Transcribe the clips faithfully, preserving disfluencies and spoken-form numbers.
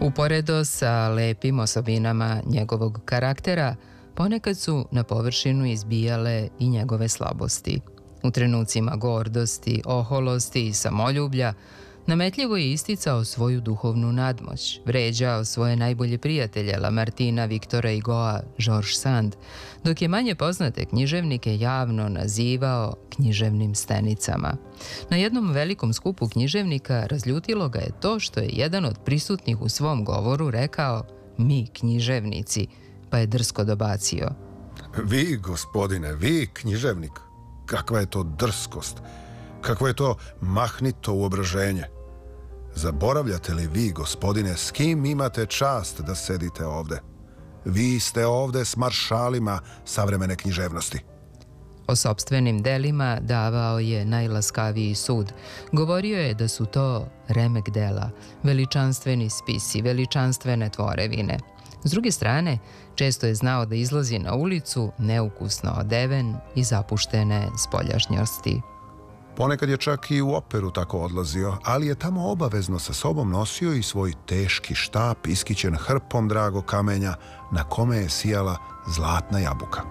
Uporedo sa lepim osobinama njegovog karaktera, ponekad su na površinu izbijale i njegove slabosti. U trenucima gordosti, oholosti i samoljublja, nametljivo je isticao svoju duhovnu nadmoć, vređao svoje najbolje prijatelje Lamartina, Viktora Hugoa, George Sand, dok je manje poznate književnike javno nazivao književnim stenicama. Na jednom velikom skupu književnika razljutilo ga je to što je jedan od prisutnih u svom govoru rekao "mi književnici", pa je drsko dobacio: "Vi, gospodine, vi književnik, kakva je to drskost! Kakvo je to mahnito uobraženje! Zaboravljate li vi, gospodine, s kim imate čast da sedite ovde? Vi ste ovde s maršalima savremene književnosti." O sopstvenim delima davao je najlaskaviji sud. Govorio je da su to remek dela, veličanstveni spisi, veličanstvene tvorevine. S druge strane, često je znao da izlazi na ulicu neukusno odeven i zapuštene spoljašnjosti. Ponekad je čak i u operu tako odlazio, ali je tamo obavezno sa sobom nosio i svoj teški štap iskićen hrpom dragog kamenja na kome je sijala zlatna jabuka.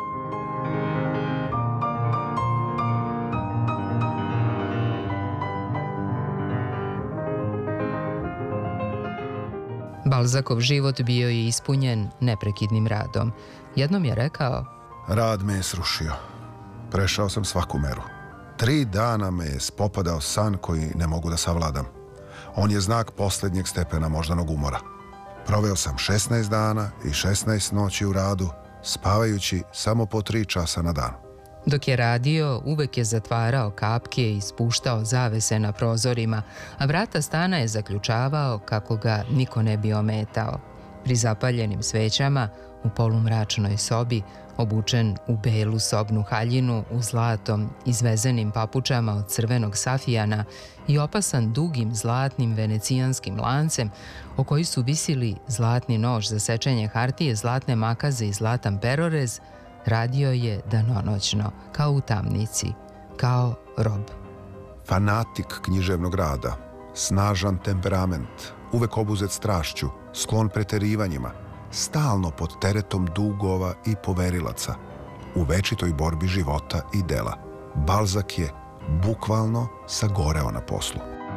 Balzacov život bio je ispunjen neprekidnim radom. Jednom je rekao: "Rad me je srušio. Prešao sam svaku meru. Tri dana me je spopadao san koji ne mogu da savladam. On je znak posljednjeg stepena moždanog umora. Proveo sam šesnaest dana i šesnaest noći u radu, spavajući samo po tri časa na dan." Dok je radio, uvek je zatvarao kapke i spuštao zavese na prozorima, a vrata stana je zaključavao kako ga niko ne bi ometao. Pri zapaljenim svećama, u polumračnoj sobi, obučen u belu sobnu haljinu u zlatom izvezenim papučama od crvenog safijana i opasan dugim zlatnim venecijanskim lancem, o koji su visili zlatni nož za sečenje hartije, zlatne makaze i zlatan perorez, radio je danonoćno, kao u tamnici, kao rob. Fanatik književnog rada, snažan temperament, uvek obuzet strašću, sklon preterivanjima, stalno pod teretom dugova i poverilaca, u večitoj borbi života i dela. Balzac je bukvalno sagoreo na poslu.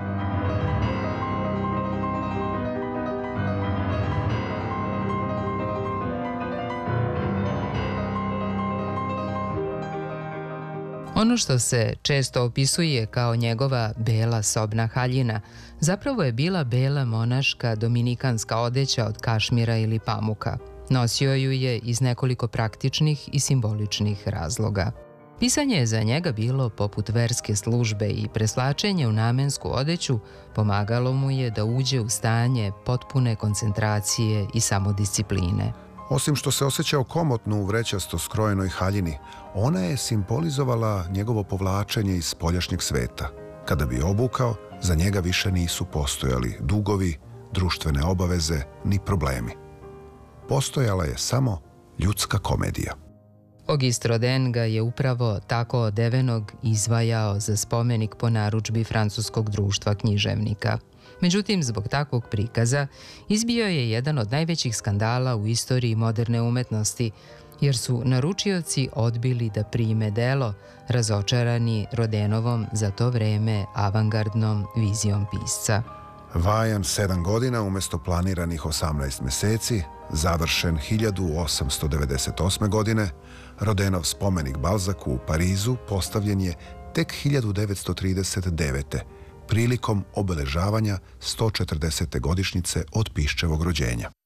Ono što se često opisuje kao njegova bela sobna haljina, zapravo je bila bela monaška dominikanska odeća od kašmira ili pamuka. Nosio ju je iz nekoliko praktičnih i simboličnih razloga. Pisanje je za njega bilo poput verske službe i preslačenje u namensku odeću pomagalo mu je da uđe u stanje potpune koncentracije i samodiscipline. Osim što se osjećao komotno u vrećasto skrojenoj haljini, ona je simbolizovala njegovo povlačenje iz spoljašnjeg sveta. Kada bi obukao, za njega više nisu postojali dugovi, društvene obaveze ni problemi. Postojala je samo ljudska komedija. Auguste Rodin ga je upravo tako odevenog izvajao za spomenik po narudžbi Francuskog društva književnika. Međutim, zbog takvog prikaza izbio je jedan od najvećih skandala u istoriji moderne umetnosti, jer su naručioci odbili da prime delo, razočarani Rodinovom za to vreme avangardnom vizijom pisca. Vajan sedam godina umesto planiranih osamnaest meseci, završen hiljadu osamsto devedeset osme. godine, Rodinov spomenik Balzacu u Parizu postavljen je tek hiljadu devetsto trideset devete. prilikom obeležavanja sto četrdesete godišnjice od Piščevog rođenja.